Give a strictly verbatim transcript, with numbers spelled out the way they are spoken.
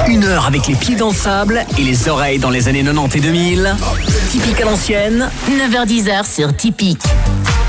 Une heure avec les pieds dans le sable et les oreilles dans les années quatre-vingt-dix et deux mille. Typique à l'ancienne. neuf heures dix sur Typique.